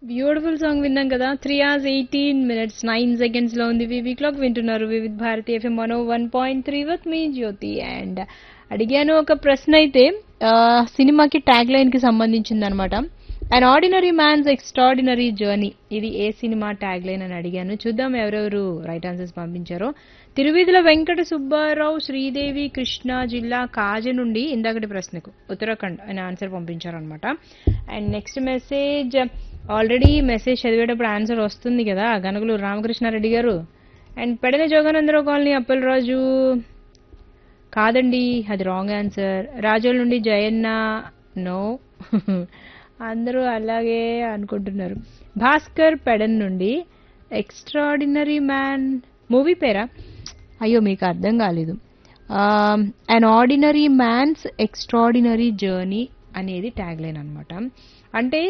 Beautiful song విన్నాం కదా. 3 hours 18 minutes 9 seconds లో ఉంది. వివి క్లాక్ వింటున్నారు Vividh Bharati FM 101.3 with me Jyothi. And అడిగాను ఒక ప్రశ్న అయితే సినిమాకి ట్యాగ్ లైన్ కి సంబంధించింది అనమాట. An ordinary man's extraordinary journey, ఇది ఏ సినిమా ట్యాగ్ లైన్ అని అడిగాను. చూద్దాం ఎవరెవరు రైట్ ఆన్సర్స్ పంపించారో. తిరువిధుల వెంకట సుబ్బారావు, శ్రీదేవి, కృష్ణా జిల్లా కాజ నుండి ఇందాకటి ప్రశ్నకు ఉత్తరాఖండ్ అని ఆన్సర్ పంపించారనమాట. And next message, already message చదివేటప్పుడు ఆన్సర్ వస్తుంది కదా, గనుగులు రామకృష్ణారెడ్డి గారు. అండ్ పెడన జోగానందరావు కాలనీ అప్పలరాజు కాదండి, అది రాంగ్ ఆన్సర్. రాజోల్ నుండి జయన్న, నో. అందరూ అలాగే అనుకుంటున్నారు. భాస్కర్ పెడన్ నుండి ఎక్స్ట్రాడినరీ మ్యాన్ మూవీ పేరా? అయ్యో మీకు అర్థం కాలేదు. An ordinary man's extraordinary journey అనేది ట్యాగ్ లైన్ అనమాట. అంటే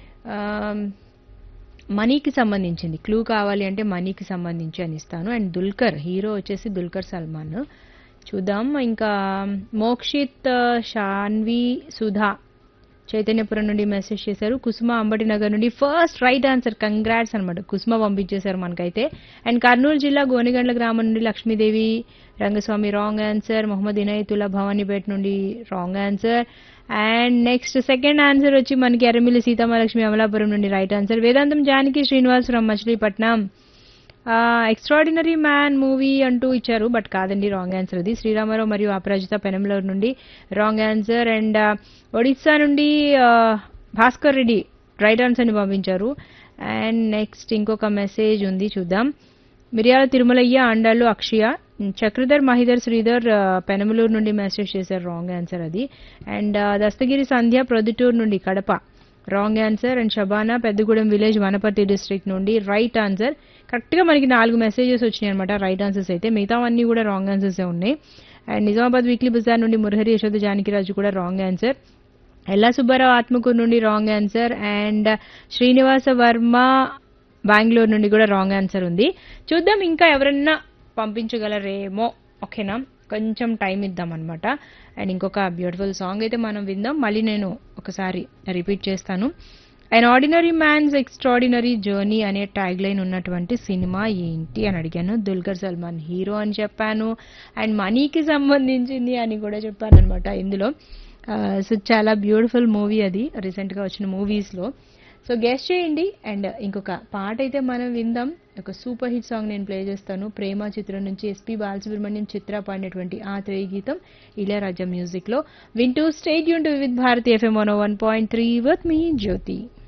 మనీకి సంబంధించింది. క్లూ కావాలి అంటే మనీకి సంబంధించి అని ఇస్తాను. అండ్ దుల్కర్, హీరో వచ్చేసి దుల్కర్ సల్మాన్. చూద్దాం. ఇంకా మోక్షిత్, షాన్వి, సుధా చైతన్యపురం నుండి మెసేజ్ చేశారు. కుసుమ అంబటి నగర్ నుండి ఫస్ట్ రైట్ ఆన్సర్, కంగ్రాట్స్ అనమాట. కుసుమ పంపించేశారు మనకైతే. అండ్ కర్నూలు జిల్లా గోనెగండ్ల గ్రామం నుండి లక్ష్మీదేవి రంగస్వామి రాంగ్ ఆన్సర్. మొహమ్మద్ ఇనయతుల్లా భవానీపేట నుండి wrong answer. And next second answer వచ్చి మనకి ఎర్రమిల్లి సీతామహాలక్ష్మి అమలాపురం నుండి రైట్ ఆన్సర్. వేదాంతం Janaki Srinivasarao Machilipatnam extraordinary man movie అంటూ ఇచ్చారు, బట్ కాదండి, రాంగ్ ఆన్సర్ అది. శ్రీరామారావు మరియు అపరాజిత పెనంలూరు నుండి రాంగ్ ఆన్సర్. అండ్ ఒడిస్సా నుండి భాస్కర్ రెడ్డి రైట్ ఆన్సర్ ని పంపించారు. అండ్ నెక్స్ట్ ఇంకొక మెసేజ్ ఉంది, చూద్దాం. మిర్యాల తిరుమలయ్య, అండాళ్ళు అక్షయ, చక్రధర్ మహిధర్ శ్రీధర్ పెనమలూరు నుండి మెసేజ్ చేశారు, రాంగ్ ఆన్సర్ అది. అండ్ దస్తగిరి సంధ్య ప్రొద్దుటూరు నుండి Kadapa wrong answer. And Shabana Peddagudem village Wanaparthy district నుండి రైట్ ఆన్సర్. కరెక్ట్ గా మనకి 4 మెసేజెస్ వచ్చినాయి అనమాట రైట్ ఆన్సర్స్ అయితే, మిగతావన్నీ కూడా రాంగ్ ఆన్సర్స్ ఉన్నాయి. అండ్ నిజామాబాద్ వీక్లీ బజార్ నుండి మురహరి యశోద జానకిరాజు కూడా రాంగ్ ఆన్సర్. ఎల్లా సుబ్బారావు ఆత్మకూరు నుండి wrong answer. And Srinivasa Varma Bengaluru నుండి కూడా రాంగ్ ఆన్సర్ ఉంది. చూద్దాం ఇంకా ఎవరన్నా పంపించగలరేమో. ఓకేనా, కొంచెం టైం ఇద్దాం అనమాట. అండ్ ఇంకొక బ్యూటిఫుల్ సాంగ్ అయితే మనం విందాం. మళ్ళీ నేను ఒకసారి రిపీట్ చేస్తాను. An ordinary man's extraordinary journey అనే ట్యాగ్ లైన్ ఉన్నటువంటి సినిమా ఏంటి అని అడిగాను. దుల్కర్ సల్మాన్ హీరో అని చెప్పాను. అండ్ మనీకి సంబంధించింది అని కూడా చెప్పాను అనమాట ఇందులో. సో చాలా బ్యూటిఫుల్ మూవీ అది, రీసెంట్ గా వచ్చిన మూవీస్ లో. సో గెస్ట్ చేయండి. అండ్ ఇంకొక పాట అయితే మనం విందాం. ఒక సూపర్ హిట్ సాంగ్ నేను ప్లే చేస్తాను. ప్రేమ చిత్రం నుంచి ఎస్పీ బాలసుబ్రహ్మణ్యం చిత్ర పాడినటువంటి ఆ త్రేయి గీతం ఇళయరాజా మ్యూజిక్ లో వింటూ stay tuned with Bharati FM 101.3 with me Jyothi.